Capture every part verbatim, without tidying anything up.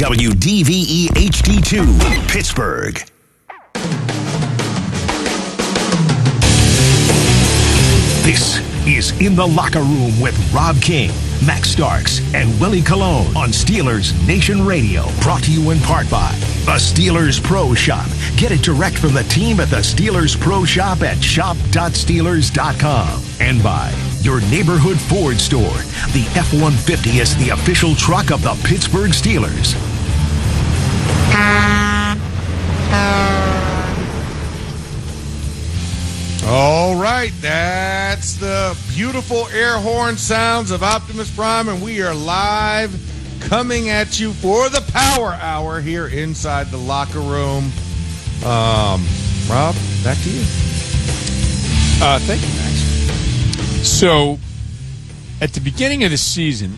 W D V E H D two, Pittsburgh. This is In the Locker Room with Rob King, Max Starks, and Willie Colon on Steelers Nation Radio. Brought to you in part by the Steelers Pro Shop. Get it direct from the team at the Steelers Pro Shop at shop dot steelers dot com. And by your neighborhood Ford store. The F one fifty is the official truck of the Pittsburgh Steelers. All right, that's the beautiful air horn sounds of Optimus Prime, and we are live coming at you for the Power Hour here inside the locker room. Um, Rob, back to you. Uh, thank you, Max. So, at the beginning of the season,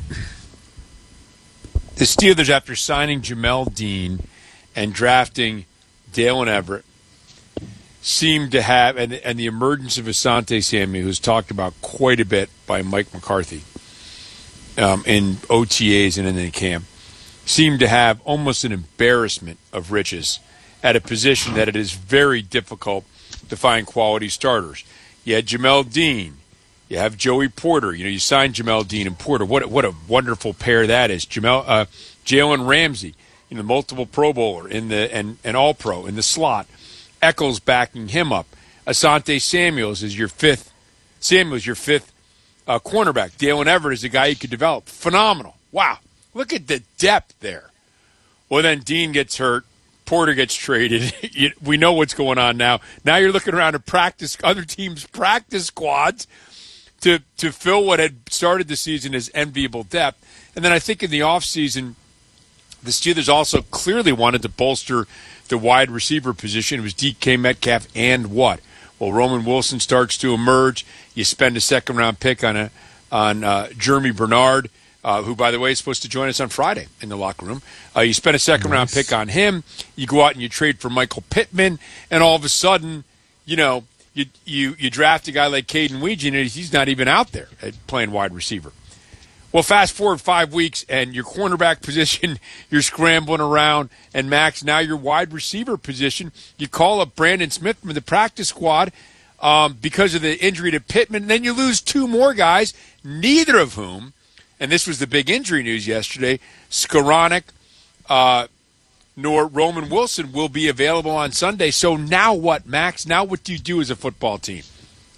the Steelers, after signing Jamel Dean and drafting Dalen Everett, seemed to have, and, and the emergence of Asante Samuel, who's talked about quite a bit by Mike McCarthy um, in O T As and in the camp, seemed to have almost an embarrassment of riches at a position that it is very difficult to find quality starters. You had Jamel Dean. You have Joey Porter. You know, you signed Jamel Dean and Porter. What a, what a wonderful pair that is. Jamel, uh, Jalen Ramsey, you know, multiple Pro Bowler in the and, and All Pro in the slot. Eccles backing him up. Asante Samuels is your fifth. Samuels your fifth uh, cornerback. Dalen Everett is a guy you could develop. Phenomenal. Wow. Look at the depth there. Well, then Dean gets hurt. Porter gets traded. We know what's going on now. Now you're looking around at practice, other teams' practice squads to to fill what had started the season as enviable depth. And then I think in the offseason, the Steelers also clearly wanted to bolster the wide receiver position. It was D K Metcalf and what? Well, Roman Wilson starts to emerge. You spend a second-round pick on a on uh, Jeremy Bernard, uh, who, by the way, is supposed to join us on Friday in the locker room. Uh, you spend a second-round nice. pick on him. You go out and you trade for Michael Pittman, and all of a sudden, you know, you you you draft a guy like Caden Weegan, and he's not even out there playing wide receiver. Well, fast forward five weeks, and your cornerback position, you're scrambling around. And, Max, now your wide receiver position, you call up Brandon Smith from the practice squad um, because of the injury to Pittman. And then you lose two more guys, neither of whom, and this was the big injury news yesterday, Skoranek uh, nor Roman Wilson will be available on Sunday. So now what, Max? Now what do you do as a football team?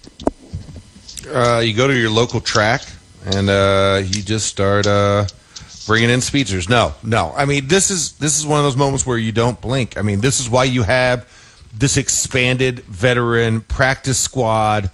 Uh, you go to your local track. And uh, you just start uh, bringing in speedsters. No, no. I mean, this is this is one of those moments where you don't blink. I mean, this is why you have this expanded veteran practice squad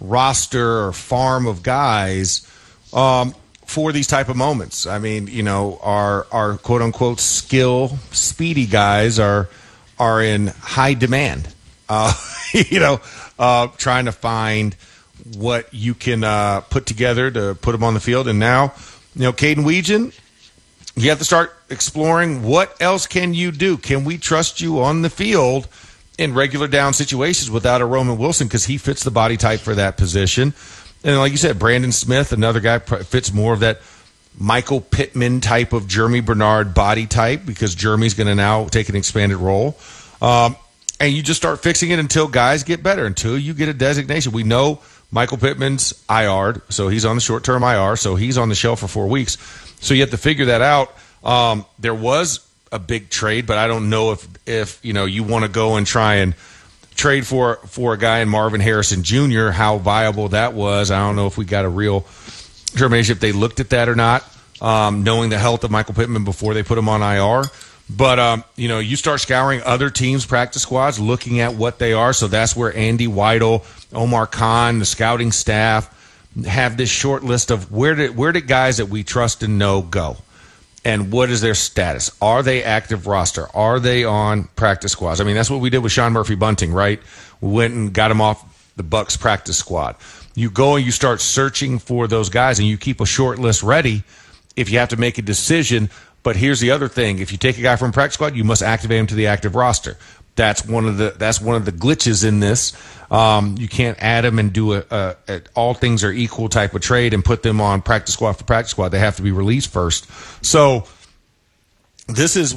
roster or farm of guys um, for these type of moments. I mean, you know, our our quote unquote skill speedy guys are are in high demand. Uh, you know, uh, trying to find what you can uh, put together to put them on the field. And now, you know, Caden Weegan, you have to start exploring what else can you do. Can we trust you on the field in regular down situations without a Roman Wilson, because he fits the body type for that position. And like you said, Brandon Smith, another guy, fits more of that Michael Pittman type of Jeremy Bernard body type, because Jeremy's going to now take an expanded role. Um, and you just start fixing it until guys get better, until you get a designation. We know Michael Pittman's I R'd, so he's on the short-term I R, so he's on the shelf for four weeks. So you have to figure that out. Um, there was a big trade, but I don't know if, if you know, you want to go and try and trade for for a guy in Marvin Harrison Junior, how viable that was. I don't know if we got a real determination if they looked at that or not, um, knowing the health of Michael Pittman before they put him on I R. But, um, you know, you start scouring other teams' practice squads, looking at what they are. So that's where Andy Weidel, Omar Khan, the scouting staff have this short list of where did, where did guys that we trust and know go? And what is their status? Are they active roster? Are they on practice squads? I mean, that's what we did with Sean Murphy-Bunting, right? We went and got him off the Bucks practice squad. You go and you start searching for those guys, and you keep a short list ready if you have to make a decision. But here's the other thing. If you take a guy from practice squad, you must activate him to the active roster. That's one of the that's one of the glitches in this. Um, you can't add them and do a, a, a all things are equal type of trade and put them on practice squad for practice squad. They have to be released first. So this is